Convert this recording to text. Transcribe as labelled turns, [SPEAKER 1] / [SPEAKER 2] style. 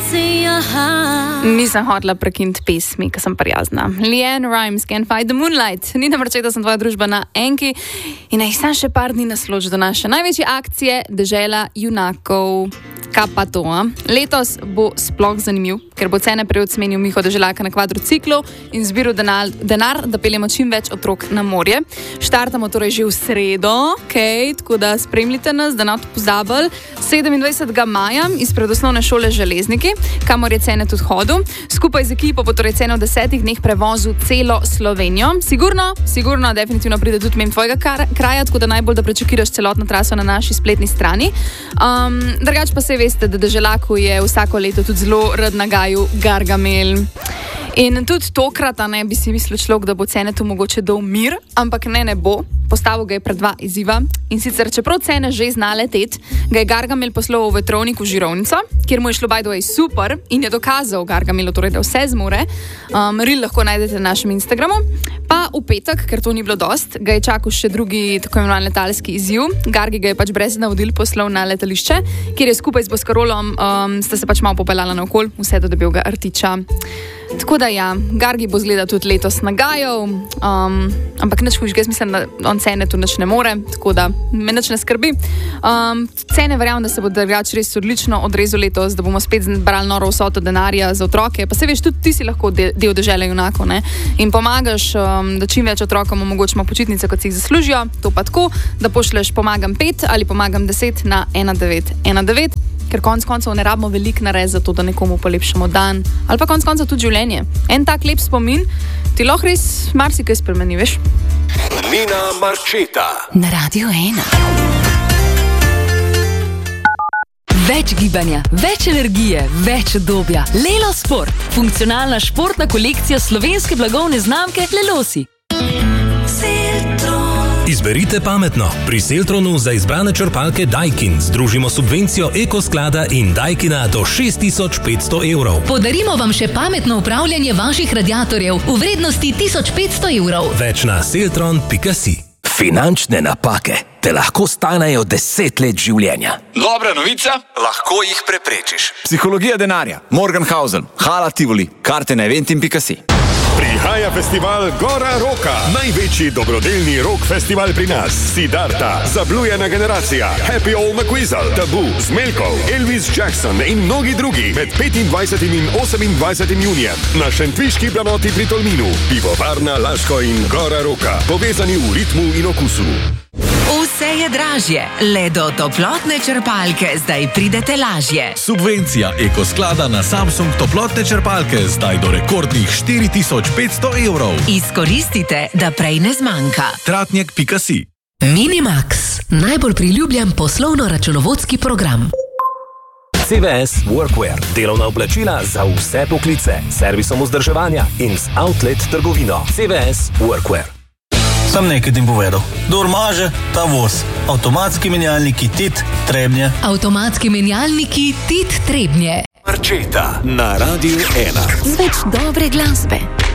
[SPEAKER 1] Nisem hotela prekiniti pesmi, ker sem prijazna. Leanne Rimes, Can't Fight the Moonlight. Ni nam reči, da sem tvoja družba na Enki in naj sam še par dni nasloč do naše največje akcije Dežela junakov. Kaj pa to? Letos bo sploh zanimiv, ker bo cene preodsmenil Miho Deželjaka na kvadrociklu in zbiral denar, da peljemo čim več otrok na morje. Štartamo torej že v sredo, tako da spremljite nas, da ne boste pozabili. 27. maja izpred osnovne šole Železniki, kamor je cene tudi hodil. Skupaj z ekipo bo torej cene v 10 dneh prevozil celo Slovenijo. Sigurno, definitivno pride tudi mimo tvojega kraja, tako da najbolj, da prečekiraš celotno traso na naši spletni strani. Drugače pa se veste, da Deželjaku je vsako leto tudi zelo rad nagajal Gargamel. In tudi tokrat ne bi si mislil človek, da bo cene tu mogoče dal mir, ampak ne bo. Postavil ga je pred dva izziva in sicer, čeprav cene že zna leteti, ga je Gargamel poslal v vetrovnik v Žirovnico, kjer mu je šlo by the way super in je dokazal Gargamelu, torej, da vse zmore. Reel lahko najdete na našem Instagramu. Pa v petek, ker to ni bilo dost, ga je čakal še drugi tako imenovan letalski izziv. Gargi ga je pač brez navodil poslal na letališče, kjer je skupaj z Boskarolom sta se pač malo popeljala naokol, vse do debelega rtiča. Tako da ja, Gargi bo zgleda tudi letos nagajal, ampak nič hujšega, jaz mislim, da on cene tu nič ne more, tako da me nič ne skrbi. Cene verjamem, da se bo drugače res odlično odrezal letos, da bomo spet brali noro vsoto denarja za otroke, pa se veš, tudi ti si lahko del Dežele junakov, ne? In pomagaš, da čim več otrokom omogočimo počitnice, kot si jih zaslužijo, to pa tako, da pošleš pomagam 5 ali pomagam 10 na 1919, ker konc koncev ne rabimo veliko narediti za to, da nekomu polepšamo dan, ali pa konc koncev tudi življenje. En tak lep spomin ti lahko res marsikaj spremeni, veš?
[SPEAKER 2] Nina Marčeta
[SPEAKER 3] na Radio 1. Več gibanja, več energije, več udobja. Lelo Sport. Funkcionalna športna kolekcija slovenske blagovne znamke Lelosi.
[SPEAKER 4] Izberite pametno. Pri Seltronu za izbrane črpalke Daikin združimo subvencijo Ekosklada in Daikina do 6500 evrov.
[SPEAKER 3] Podarimo vam še pametno upravljanje vaših radiatorjev v vrednosti 1500 evrov.
[SPEAKER 4] Več na seltron.si.
[SPEAKER 5] Finančne napake te lahko stanejo 10 let življenja.
[SPEAKER 2] Dobra novica, lahko jih preprečiš.
[SPEAKER 6] Psihologija denarja, Morgenhausen, Hala Tivoli, karte na eventim.si.
[SPEAKER 7] Prihaja festival Gora Roka, največji dobrodelni rock festival pri nas. Siddharta, Zablujena generacija, Happy Old McWeasel, Tabu, Smelkov, Elvis Jackson in mnogi drugi med 25. in 28. junijem na Šentviški planoti pri Tolminu. Pivovarna Laško in Gora Roka, povezani v ritmu in okusu.
[SPEAKER 8] Vse je dražje, le do toplotne črpalke zdaj pridete lažje.
[SPEAKER 9] Subvencija Ekosklada na Samsung toplotne črpalke zdaj do rekordnih 4500 evrov.
[SPEAKER 8] Izkoristite, da prej ne zmanjka.
[SPEAKER 9] Tratnjak.si.
[SPEAKER 3] Minimax, najbolj priljubljen poslovno-računovodski program.
[SPEAKER 4] CVS Workwear, delovna oblačila za vse poklice, servisom vzdrževanja in z outlet trgovino. CVS Workwear.
[SPEAKER 10] Sam nekaj tim povedal. Kdor maže, ta voz. Avtomatski menjalniki TIT Trebnje.
[SPEAKER 3] Avtomatski menjalniki TIT Trebnje.
[SPEAKER 2] Marčeta na Radio 1.
[SPEAKER 3] Z več dobre glasbe.